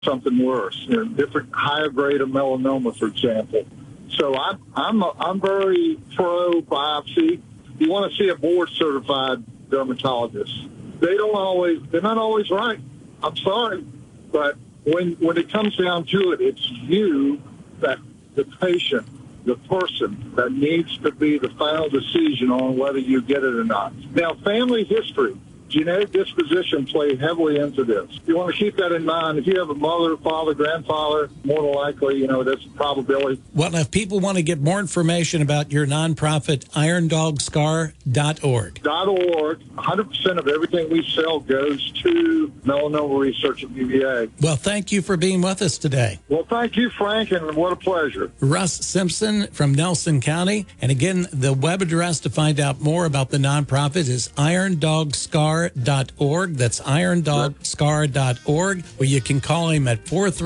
something worse, different higher grade of melanoma, for example. So I'm very pro biopsy. You want to see a board certified dermatologist. They're not always right. I'm sorry, but when it comes down to it, it's you, that the patient, the person, that needs to be the final decision on whether you get it or not. Now, family history, genetic disposition play heavily into this. You want to keep that in mind. If you have a mother, father, grandfather, more than likely, that's a probability. Well, if people want to get more information about your nonprofit, IronDogScar.org. .org. 100% of everything we sell goes to melanoma research at UVA. Well, thank you for being with us today. Well, thank you, Frank, and what a pleasure. Russ Simpson from Nelson County. And again, the web address to find out more about the nonprofit is IronDogScar.org. That's IronDogScar.org, or you can call him at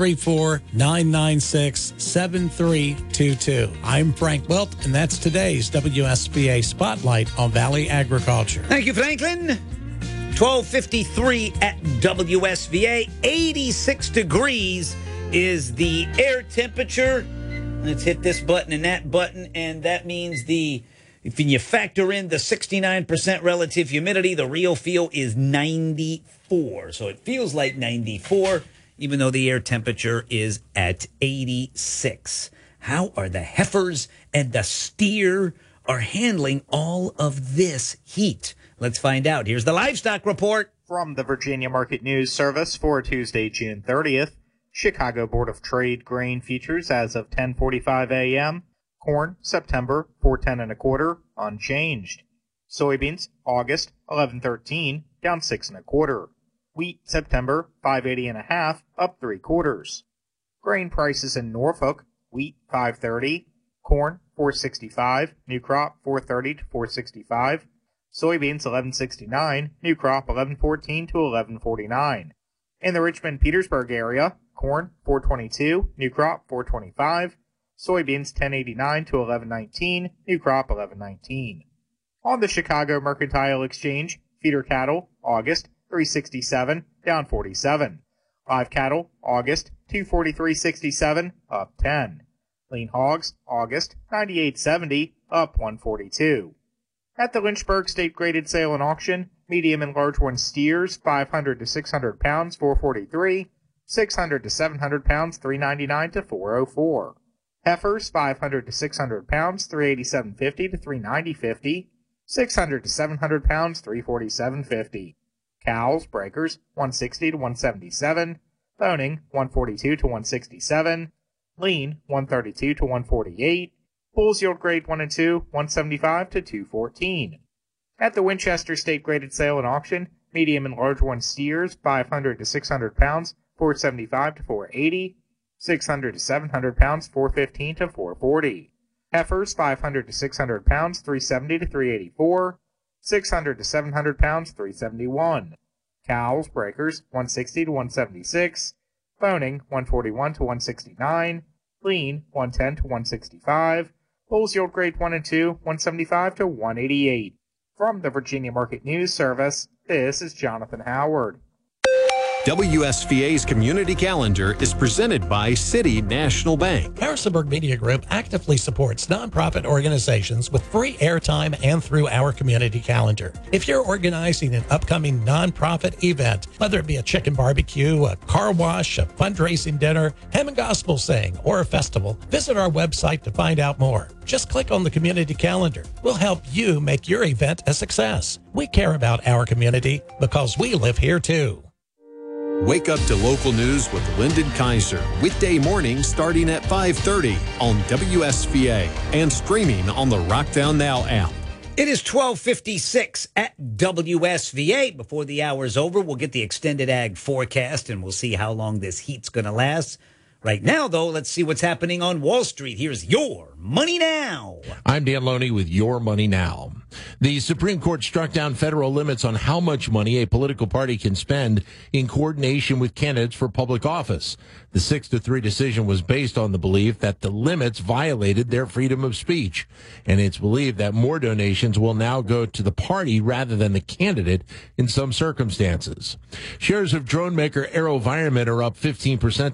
434-996-7322. I'm Frank Wilt, and that's today's WSVA Spotlight on Valley Agriculture. Thank you, Franklin. 12:53 at WSVA. 86 degrees is the air temperature. Let's hit this button and that button, and that means if you factor in the 69% relative humidity, the real feel is 94. So it feels like 94, even though the air temperature is at 86. How are the heifers and the steer are handling all of this heat? Let's find out. Here's the Livestock Report. From the Virginia Market News Service for Tuesday, June 30th, Chicago Board of Trade grain futures as of 10:45 a.m., corn, September, 4.10 1/4, unchanged. Soybeans, August, 11.13, down 6 1/4. Wheat, September, 5.80 1/2, up 3/4. Grain prices in Norfolk: wheat, 5.30, corn, 4.65, new crop, 4.30 to 4.65. Soybeans, 11.69, new crop, 11.14 to 11.49. In the Richmond-Petersburg area, corn, 4.22, new crop, 4.25. Soybeans 10.89 to 11.19, new crop 11.19. On the Chicago Mercantile Exchange, feeder cattle, August 3.67, down 47. Live cattle, August 243.67, up 10. Lean hogs, August 98.70, up 142. At the Lynchburg State Graded Sale and Auction, medium and large one steers, 500 to 600 pounds, 443. 600 to 700 pounds, 399 to 404. Heifers, 500 to 600 pounds, 387.50 to 390.50. 600 to 700 pounds, 347.50. Cows, breakers, 160 to 177. Boning, 142 to 167. Lean, 132 to 148. Bulls yield grade 1 and 2, 175 to 214. At the Winchester State Graded Sale and Auction, medium and large one steers, 500 to 600 pounds, 475 to 480. 600 to 700 pounds, 415 to 440. Heifers, 500 to 600 pounds, 370 to 384. 600 to 700 pounds, 371. Cows, breakers, 160 to 176. Boning, 141 to 169. Lean, 110 to 165. Bulls yield grade 1 and 2, 175 to 188. From the Virginia Market News Service, this is Jonathan Howard. WSVA's community calendar is presented by City National Bank. Harrisonburg Media Group actively supports nonprofit organizations with free airtime and through our community calendar. If you're organizing an upcoming nonprofit event, whether it be a chicken barbecue, a car wash, a fundraising dinner, hymn and gospel sing, or a festival, visit our website to find out more. Just click on the community calendar. We'll help you make your event a success. We care about our community because we live here too. Wake up to local news with Lyndon Kaiser, weekday mornings starting at 5:30 on WSVA and streaming on the Rockdown Now app. It is 12:56 at WSVA. Before the hour's over, we'll get the extended ag forecast, and we'll see how long this heat's going to last. Right now, though, let's see what's happening on Wall Street. Here's Your Money Now. I'm Dan Loney with Your Money Now. The Supreme Court struck down federal limits on how much money a political party can spend in coordination with candidates for public office. The 6-3 decision was based on the belief that the limits violated their freedom of speech. And it's believed that more donations will now go to the party rather than the candidate in some circumstances. Shares of drone maker AeroVironment are up 15%